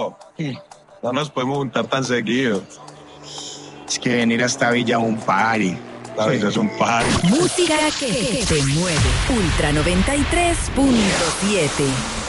pero no nos podemos juntar tan seguido. Es que venir hasta Villa es un party. ¿Sabes? Es un party. Música que te mueve. Ultra 93.7.